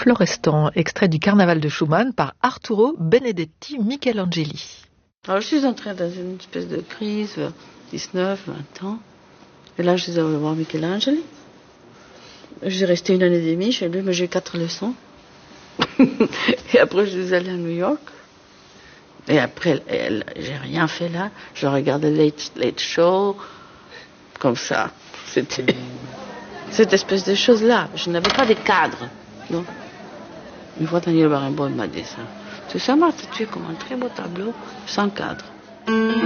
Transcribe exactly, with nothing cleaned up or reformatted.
Florestan, extrait du Carnaval de Schumann par Arturo Benedetti Michelangeli. Alors je suis entrée dans une espèce de crise, dix-neuf, vingt ans. Et là je suis allée voir Michelangeli. Je suis restée une année et demie chez lui, mais j'ai eu quatre leçons. Et après je suis allée à New York. Et après, elle, j'ai rien fait là. Je regardais Late, Late Show, comme ça. C'était cette espèce de choses-là. Je n'avais pas de cadre. Non. Une fois, Daniel Barenboim m'a dit ça. Tout ça m'a tué comme un très beau tableau, sans cadre.